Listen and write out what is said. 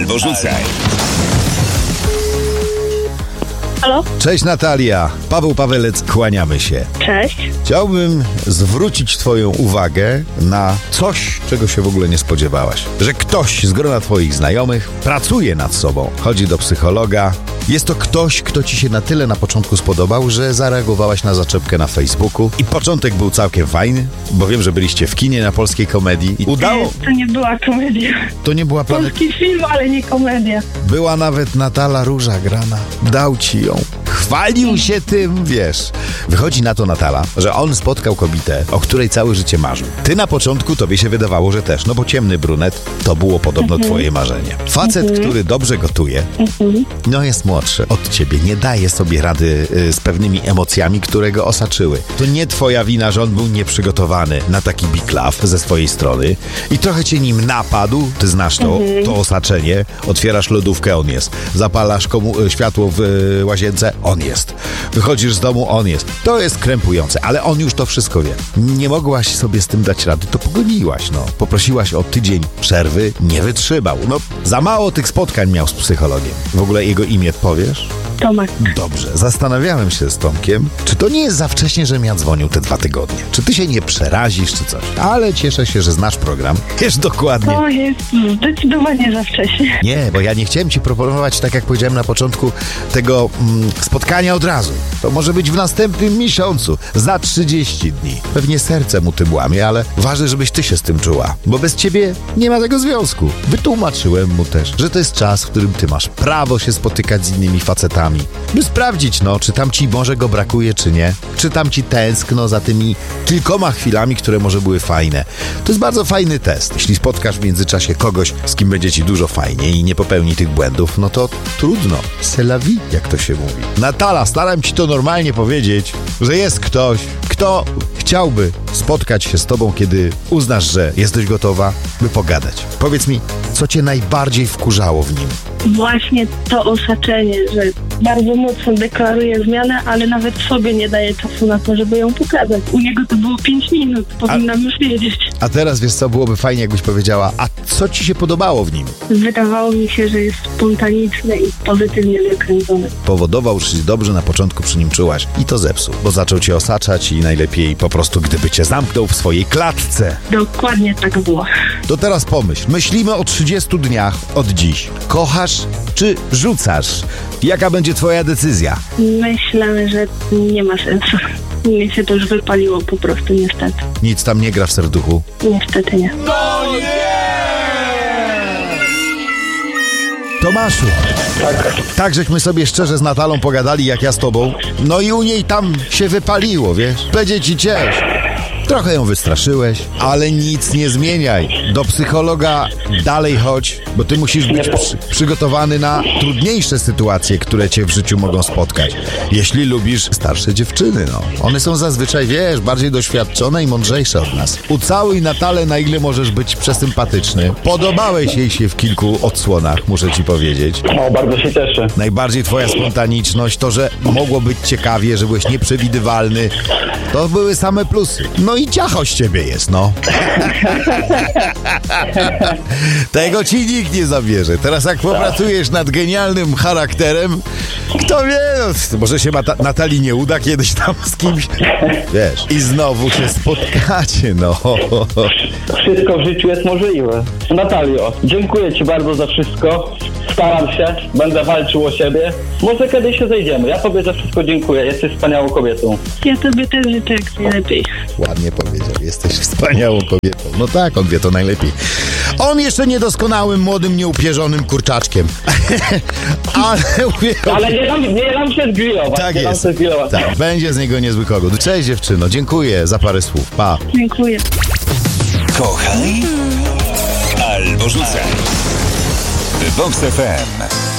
Albo rzucaj. Halo? Cześć Natalia, Paweł Pawelec, kłaniamy się. Cześć. Chciałbym zwrócić twoją uwagę na coś, czego się w ogóle nie spodziewałaś. Że ktoś z grona twoich znajomych pracuje nad sobą, chodzi do psychologa. Jest to ktoś, kto ci się na tyle na początku spodobał, że zareagowałaś na zaczepkę na Facebooku. I początek był całkiem fajny, bo wiem, że byliście w kinie na Polskiej Komedii. I udało... To nie była komedia. To nie była Polski film, ale nie komedia. Była nawet Natala Róża grana. Dał ci ją. Chwalił się tym, wiesz. Wychodzi na to Natala, że on spotkał kobietę, o której całe życie marzył. Ty na początku tobie się wydawało, że też, no bo ciemny brunet to było podobno twoje marzenie. Facet, który dobrze gotuje, no jest młodszy od ciebie, nie daje sobie rady z pewnymi emocjami, które go osaczyły. To nie twoja wina, że on był nieprzygotowany na taki big love ze swojej strony i trochę cię nim napadł, ty znasz to osaczenie, otwierasz lodówkę, on jest. Zapalasz światło w łazience, on jest. Wychodzisz z domu, on jest. To jest krępujące, ale on już to wszystko wie. Nie mogłaś sobie z tym dać rady, to pogoniłaś, no. Poprosiłaś o tydzień przerwy, nie wytrzymał. No, za mało tych spotkań miał z psychologiem. W ogóle jego imię powiesz? Tomek. Dobrze, zastanawiałem się z Tomkiem, czy to nie jest za wcześnie, żebym ja dzwonił te 2 tygodnie. Czy ty się nie przerazisz, czy coś. Ale cieszę się, że znasz program. Wiesz dokładnie. To jest zdecydowanie za wcześnie. Nie, bo ja nie chciałem ci proponować, tak jak powiedziałem na początku, tego spotkania od razu. To może być w następnym miesiącu, za 30 dni. Pewnie serce mu tym łamie, ale ważne, żebyś ty się z tym czuła, bo bez ciebie nie ma tego związku. Wytłumaczyłem mu też, że to jest czas, w którym ty masz prawo się spotykać z innymi facetami, by sprawdzić, no, czy tam ci może go brakuje, czy nie. Czy tam ci tęskno za tymi kilkoma chwilami, które może były fajne. To jest bardzo fajny test. Jeśli spotkasz w międzyczasie kogoś, z kim będzie ci dużo fajniej i nie popełni tych błędów, no to trudno. C'est la vie, jak to się mówi. Natala, staram ci to normalnie powiedzieć, że jest ktoś, kto chciałby spotkać się z tobą, kiedy uznasz, że jesteś gotowa, by pogadać. Powiedz mi, co cię najbardziej wkurzało w nim? Właśnie to osaczenie, że bardzo mocno deklaruje zmianę, ale nawet sobie nie daje czasu na to, żeby ją pokazać. U niego to było 5 minut, powinnam już wiedzieć. A teraz, wiesz co, byłoby fajnie, jakbyś powiedziała, a co ci się podobało w nim? Wydawało mi się, że jest spontaniczny i pozytywnie zakręcony. Powodował, że się dobrze na początku przy nim czułaś i to zepsuł, bo zaczął cię osaczać i najlepiej po prostu, gdyby cię zamknął w swojej klatce. Dokładnie tak było. To teraz pomyśl, myślimy o 30 dniach od dziś. Kochasz czy rzucasz? Jaka będzie twoja decyzja? Myślę, że nie ma sensu. Mnie się to już wypaliło po prostu, niestety. Nic tam nie gra w serduchu? Niestety nie. Tomaszu, tak żeśmy sobie szczerze z Natalą pogadali, jak ja z tobą. No i u niej tam się wypaliło, wiesz? Będzie ci ciężko. Trochę ją wystraszyłeś, ale nic nie zmieniaj. Do psychologa dalej chodź, bo ty musisz być przygotowany na trudniejsze sytuacje, które cię w życiu mogą spotkać. Jeśli lubisz starsze dziewczyny, no. One są zazwyczaj, wiesz, bardziej doświadczone i mądrzejsze od nas. Ucałuj Natalę, na ile możesz być przesympatyczny. Podobałeś jej się w kilku odsłonach, muszę ci powiedzieć. O, bardzo się cieszę. Najbardziej twoja spontaniczność, to, że mogło być ciekawie, że byłeś nieprzewidywalny, to były same plusy. No i ciacho z ciebie jest, no. Tego ci nikt nie zabierze. Teraz jak popracujesz nad genialnym charakterem, kto wie, no, może się Natalii nie uda kiedyś tam z kimś, wiesz, i znowu się spotkacie, no. Wszystko w życiu jest możliwe. Natalio, dziękuję ci bardzo za wszystko. Staram się, będę walczył o siebie. Może kiedyś się zejdziemy. Ja tobie za wszystko dziękuję. Jesteś wspaniałą kobietą. Ja tobie też życzę jak najlepiej. Ładnie powiedział, jesteś wspaniałą kobietą. No tak, on wie to najlepiej. On jeszcze niedoskonałym, młodym, nieupierzonym kurczaczkiem. Ale nie dam się zgrillować. Tak jest. Tak, będzie z niego niezły kogut. Cześć dziewczyno, dziękuję za parę słów. Pa. Dziękuję. Kochaj albo rzucaj. Vox FM.